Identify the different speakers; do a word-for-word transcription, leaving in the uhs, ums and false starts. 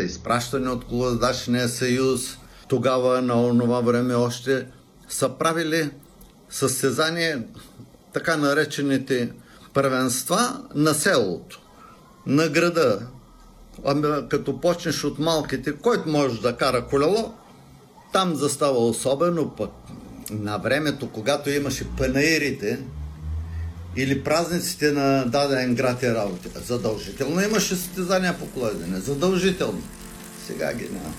Speaker 1: изпращани от Колоздачния съюз, тогава на онова време още са правили състезание, така наречените първенства на селото, на града. Ами, като почнеш от малките, който може да кара колело, там застава особено пък на времето, когато имаше панаирите или празниците на даден град и работа. Задължително имаше състезания по колоездене. Задължително. Сега ги няма.